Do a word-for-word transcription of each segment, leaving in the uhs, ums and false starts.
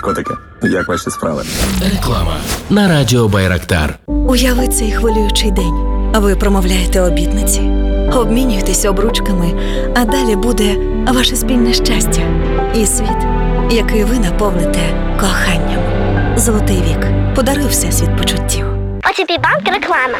котики. Як ваші справи? Реклама на радіо Байрактар. Уяви цей хвилюючий день. Ви промовляєте обітниці, обмінюєтесь обручками, а далі буде ваше спільне щастя і світ, який ви наповните коханням. Золотий вік. Подаруй всесвіт почуттів. о те пі Банк реклама.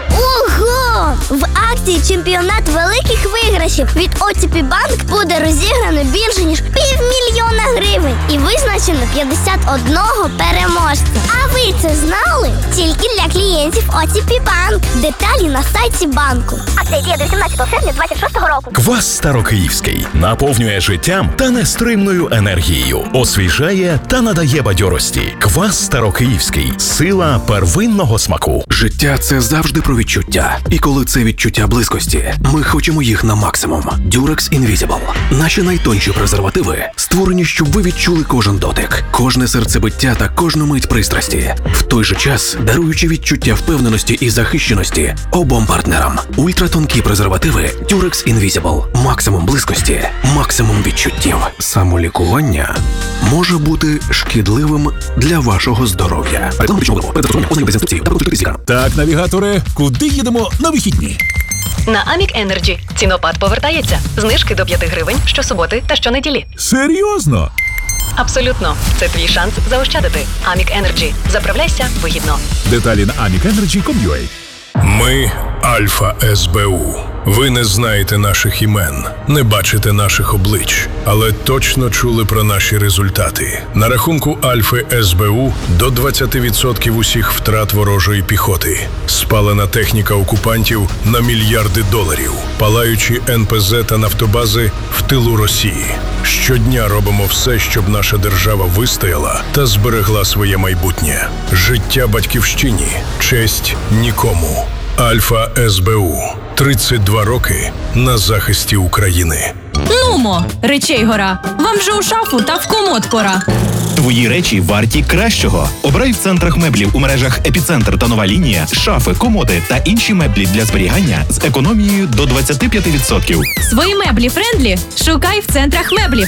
Ого! В акції чемпіонат великих виграшів від о те пі Банк буде розіграно більше, ніж півмільйона гривень і визначено п'ятдесят одного переможця. А ви це знали? Тільки для клієнтів о те пі Банк. Деталі на сайті банку. Акція діє до сімнадцятого серпня двадцять шостого року. Квас Старокиївський наповнює життям та нестримною енергією, освіжає та надає бадьорості. Квас Старокиївський – сила первинного смаку. Життя – це завжди про відчуття. І коли це відчуття близькості, ми хочемо їх на максимум. Durex Invisible. Наші найтонші презервативи створені, щоб ви відчули кожен дотик, кожне серцебиття та кожну мить пристрасті. В той же час, даруючи відчуття впевненості і захищеності обом партнерам. Ультратонкі презервативи Durex Invisible. Максимум близькості, максимум відчуттів. Самолікування може бути шкідливим для вашого здоров'я. Реклама публічного виробу. Перед застосуванням ознайомтесь з інструкцією та проконсультуйтесь з лікарем. Так, навігаторе, куди їдемо на вихідні? На Амік Енерджі цінопад повертається. Знижки до п'яти гривень щосуботи та щонеділі. Серйозно? Абсолютно. Це твій шанс заощадити. Амік Енерджі. Заправляйся вигідно. Деталі на амік енерджі крапка ком крапка ю а. Ми – Альфа Ес Бе У. Ви не знаєте наших імен, не бачите наших облич, але точно чули про наші результати. На рахунку Альфи Ес Бе У до двадцять відсотків усіх втрат ворожої піхоти. Спалена техніка окупантів на мільярди доларів. Палаючі ен пе зет та нафтобази в тилу Росії. Щодня робимо все, щоб наша держава вистояла та зберегла своє майбутнє. Життя батьківщині, честь нікому. Альфа Ес Бе У. тридцять два роки на захисті України. Нумо, речей гора. Вам вже у шафу та в комод пора. Твої речі варті кращого. Обирай в центрах меблів у мережах «Епіцентр» та «Нова лінія» шафи, комоди та інші меблі для зберігання з економією до двадцять п'ять відсотків. Свої меблі френдлі шукай в центрах меблів.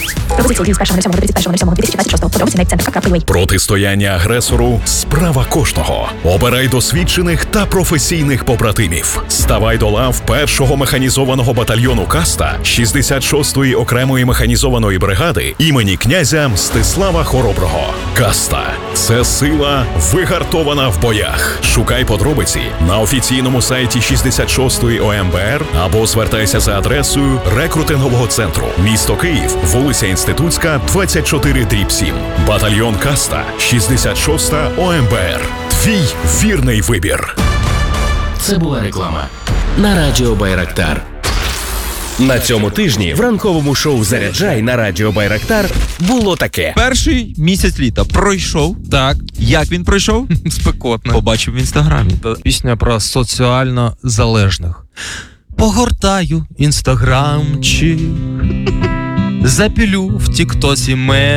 Протистояння агресору – справа кожного. Обирай досвідчених та професійних побратимів. Ставай до лав першого механізованого батальйону «Каста» шістдесят шостої окремої механізованої бригади імені князя Мстислава Хороброго. «Каста» – це сила, вигартована в боях. Шукай подробиці на офіційному сайті шістдесят шостої о ем бе ер або звертайся за адресою рекрутингового центру. Місто Київ, вулиця Інститутська, двадцять чотири дріб сім. Батальйон «Каста», шістдесят шоста о ем бе ер. Твій вірний вибір. Це була реклама на радіо Байрактар. На цьому тижні в ранковому шоу «Заряджай» на радіо Байрактар було таке. Перший місяць літа пройшов. Так. Як він пройшов? Спекотно. Побачив в інстаграмі. Пісня про соціально залежних. Погортаю інстаграмчик, запілю в тіктосі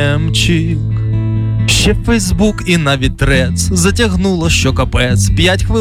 мемчик, ще фейсбук і навіть трец затягнуло, що капець. П'ять хвилин